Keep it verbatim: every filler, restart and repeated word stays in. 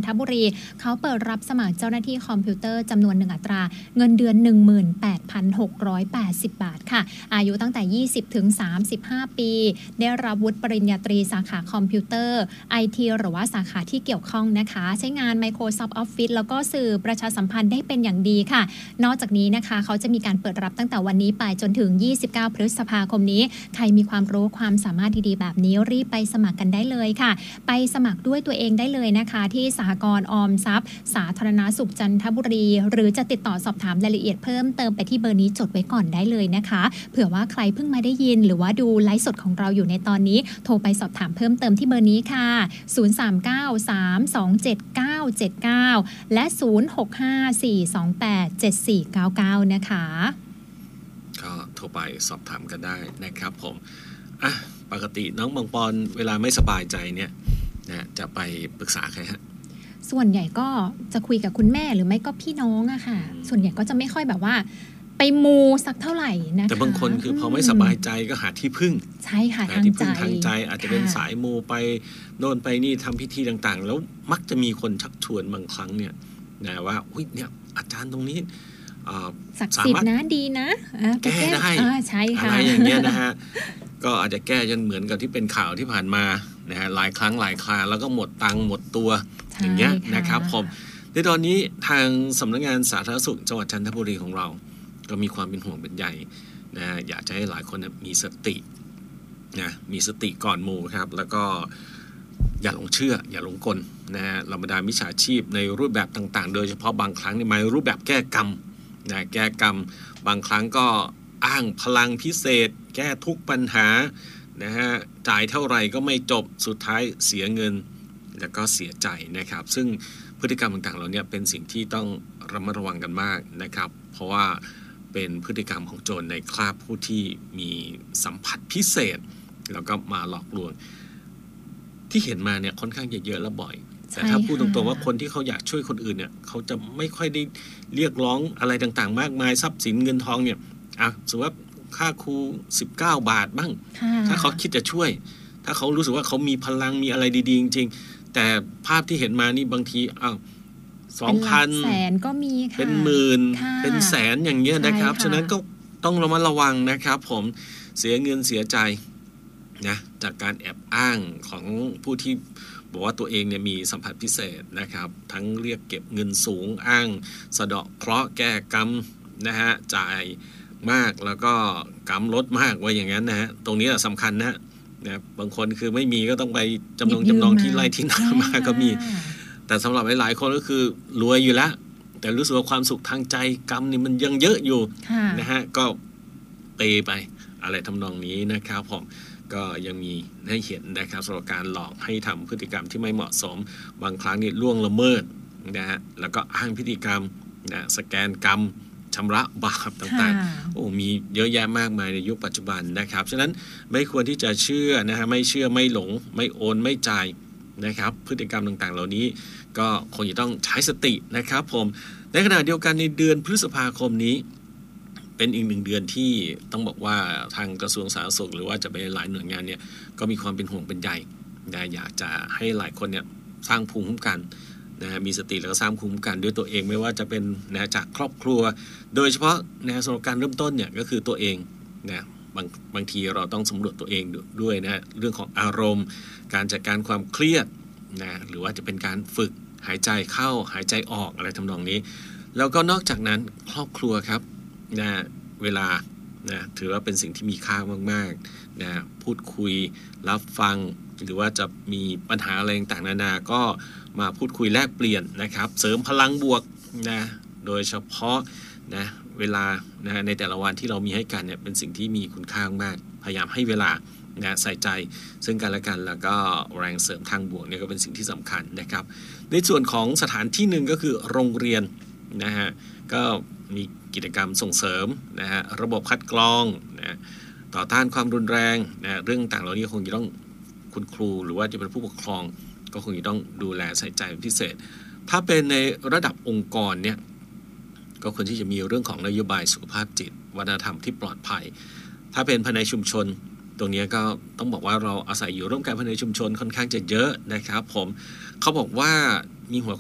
บุรีเขาเปิดรับสมัครเจ้าหน้าที่คอมพิวเตอร์จำนวนหนึ่งอัตราเงินเดือน หนึ่งหมื่นแปดพันหกร้อยแปดสิบ บาทค่ะอายุตั้งแต่ยี่สิบถึงสามสิบห้าปีได้รับวุฒิปริญญาตรีสาขาคอมพิวเตอร์ ไอ ที หรือว่าสาขาที่เกี่ยวข้องนะคะใช้งาน Microsoft Office แล้วก็สื่อประชาสัมพันธ์ได้เป็นอย่างดีค่ะนอกจากนี้นะคะเขาจะมีการเปิดรับตั้งแต่วันนี้ไปจนถึงยี่สิบเก้าพฤษภาคมนี้ใครมีความรู้ความสามารถดีๆแบบนี้รีบไปสมัครกันได้เลยค่ะไปสมัครด้วยตัวเองได้เลยนะคะที่สหกรณ์ออมทรัพย์สาธารณสุขจันทบุรีหรือจะติดต่อสอบถามรายละเอียดเพิ่มเติมไปที่เบอร์นี้จดไว้ก่อนได้เลยนะคะเผื่อว่าใครเพิ่งมาได้ยินหรือว่าดูไลฟ์สดของเราอยู่ในตอนนี้โทรไปสอบถามเพิ่มเติมที่เบอร์นี้ค่ะศูนย์ สาม เก้า สาม สอง เจ็ด เก้า เจ็ด เก้าและศูนย์ หก ห้า สี่ สอง แปด เจ็ด สี่ เก้า เก้านะคะก็โทรไปสอบถามกันได้นะครับผมอ่ะปกติน้องบางปอนเวลาไม่สบายใจเนี่ยนะจะไปปรึกษาใครฮะส่วนใหญ่ก็จะคุยกับคุณแม่หรือไม่ก็พี่น้องอะค่ะส่วนใหญ่ก็จะไม่ค่อยแบบว่าไปมูสักเท่าไหร่นะคะแต่บางคนคือพอไม่สบายใจก็หาที่พึ่งใช่ค่ะทางใจทางใจอาจจะเป็นสายมูไปโน่นไปนี่ทำพิธีต่างๆแล้วมักจะมีคนชักชวนบางครั้งเนี่ยนะว่าอุ้ยเนี่ยอาจารย์ตรงนี้ศักดิ์สิทธิ์นะดีนะแก้ได้อะไรอย่างเงี้ยนะฮะก็อาจจะแก้จนเหมือนกับที่เป็นข่าวที่ผ่านมานะฮะหลายครั้งหลายคราแล้วก็หมดตังค์หมดตัวอย่างเงี้ยนะครับผมในตอนนี้ทางสำนักงานสาธารณสุขจังหวัดจันทบุรีของเราก็มีความเป็นห่วงเป็นใยนะอยากจะให้หลายคนมีสตินะมีสติก่อนมูครับแล้วก็อย่าหลงเชื่ออย่าหลงกลนะฮะเราบรรดามิจฉาชีพในรูปแบบต่างๆโดยเฉพาะบางครั้งในมารูปแบบแก้กรรมนะแก้กรรมบางครั้งก็อ้างพลังพิเศษแก้ทุกปัญหานะฮะจ่ายเท่าไหร่ก็ไม่จบสุดท้ายเสียเงินแล้วก็เสียใจนะครับซึ่งพฤติกรรมต่างๆเหล่านี้เป็นสิ่งที่ต้องระมัดระวังกันมากนะครับเพราะว่าเป็นพฤติกรรมของโจรในคราบผู้ที่มีสัมผัสพิเศษแล้วก็มาหลอกลวงที่เห็นมาเนี่ยค่อนข้างจะเยอะและบ่อยแต่ถ้าพูดตรงๆว่าคนที่เขาอยากช่วยคนอื่นเนี่ยเขาจะไม่ค่อยได้เรียกร้องอะไรต่างๆมากมายทรัพย์สินเงินทองเนี่ยอ่ะสมมติว่าค่าครูสิบเก้าบาทบ้างถ้าเขาคิดจะช่วยถ้าเขารู้สึกว่าเขามีพลังมีอะไรดีๆจริงๆแต่ภาพที่เห็นมานี่บางทีอ้าวสองพันแสนก็มีค่ะเป็นหมื่นเป็นแสนอย่างเงี้ยนะครับฉะนั้นก็ต้องระมัดระวังนะครับผมเสียเงินเสียใจนะจากการแอบอ้างของผู้ที่บอกว่าตัวเองเนี่ยมีสัมผัสพิเศษนะครับทั้งเรียกเก็บเงินสูงอ้างสะเดาะเคราะห์แก้กรรมนะฮะจ่ายมากแล้วก็กรรมลดมากไว้อย่างนั้นนะฮะตรงนี้สำคัญนะนะบางคนคือไม่มีก็ต้องไปจำนองจำนองที่ไร่ที่นามาก็มีแต่สำหรับหลายๆคนก็คือรวยอยู่แล้วแต่รู้สึกว่าความสุขทางใจกรรมนี่มันยังเยอะอยู่นะฮะก็เปไปอะไรทำนองนี้นะครับผมก็ยังมีให้เห็นนะครับสำหรับการหลอกให้ทำพฤติกรรมที่ไม่เหมาะสมบางครั้งนี่ล่วงละเมิดนะฮะแล้วก็อ้างพฤติกรรมนะสแกนกรรมชำระบาปต่างๆโอ้มีเยอะแยะมากมายในยุคปัจจุบันนะครับฉะนั้นไม่ควรที่จะเชื่อนะฮะไม่เชื่อไม่หลงไม่โอนไม่จ่ายนะครับพฤติกรรมต่างๆเหล่านี้ก็คงจะต้องใช้สตินะครับผมในขณะเดียวกันในเดือนพฤษภาคมนี้เป็นอีกหนึ่งเดือนที่ต้องบอกว่าทางกระทรวงสาธารณสุขหรือว่าจะไปหลายหน่วยงานเนี่ยก็มีความเป็นห่วงเป็นใยนะอยากจะให้หลายคนเนี่ยสร้างภูมิคุ้มกันนะมีสติแล้วก็สร้างภูมิคุ้มกันด้วยตัวเองไม่ว่าจะเป็นนะจากครอบครัวโดยเฉพาะนะสำหรับการเริ่มต้นเนี่ยก็คือตัวเองนะบางบางทีเราต้องสำรวจตัวเองด้วยนะเรื่องของอารมณ์การจัดการความเครียดนะหรือว่าจะเป็นการฝึกหายใจเข้าหายใจออกอะไรทำนองนี้แล้วก็นอกจากนั้นครอบครัวครับนะเวลานะถือว่าเป็นสิ่งที่มีค่ามากๆนะพูดคุยรับฟังหรือว่าจะมีปัญหาอะไรต่างๆนานาก็มาพูดคุยแลกเปลี่ยนนะครับเสริมพลังบวกนะโดยเฉพาะนะเวลานะในแต่ละวันที่เรามีให้กันเนี่ยเป็นสิ่งที่มีคุณค่ามากพยายามให้เวลานะใส่ใจซึ่งกันและกันแล้วก็แรงเสริมทางบวกเนี่ยก็เป็นสิ่งที่สำคัญนะครับในส่วนของสถานที่หนึ่งก็คือโรงเรียนนะฮะก็มีกิจกรรมส่งเสริมนะฮะระบบคัดกรองนะต่อต้านความรุนแรงนะเรื่องต่างเหล่านี้คงจะต้องคุณครูหรือว่าจะเป็นผู้ปกครองก็คงจะต้องดูแลใส่ใจเป็นพิเศษถ้าเป็นในระดับองค์กรเนี่ยก็ควรที่จะมีเรื่องของนโยบายสุขภาพจิตวัฒนธรรมที่ปลอดภัยถ้าเป็นภายในชุมชนตรงนี้ก็ต้องบอกว่าเราอาศัยอยู่ร่วมกันภายในชุมชนค่อนข้างจะเยอะนะครับผมเขาบอกว่ามีหัว